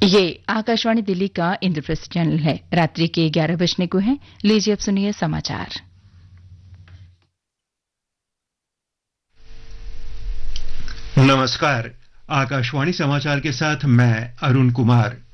ये आकाशवाणी दिल्ली का इंद्रप्रस्थ चैनल है। रात्रि के 11 बजने को है। लीजिए अब सुनिए समाचार। नमस्कार, आकाशवाणी समाचार के साथ मैं अरुण कुमार।